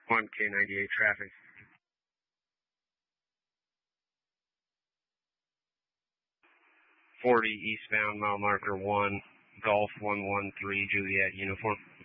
1K98 traffic. 40 eastbound, mile marker 1, Golf 113, Juliet, uniform.